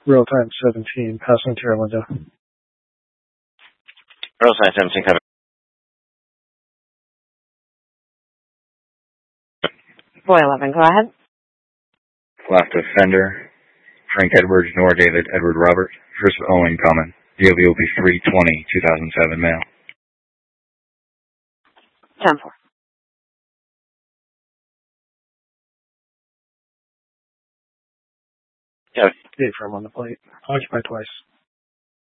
Real time 17, passing to your window. Real time 17, cover. Boy 11, go ahead. Last offender, Frank Edwards, Nor David Edward Robert. First Owen Common. DOB will be 3/20/2007 male. 10-4. Yeah. 8 firm on the plate. Occupy twice.